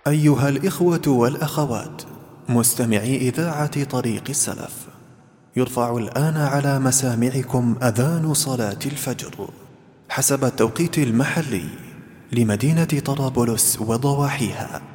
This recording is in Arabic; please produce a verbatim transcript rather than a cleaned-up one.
أيها الإخوة والأخوات مستمعي إذاعة طريق السلف، يرفع الآن على مسامعكم أذان صلاة الفجر حسب التوقيت المحلي لمدينة طرابلس وضواحيها.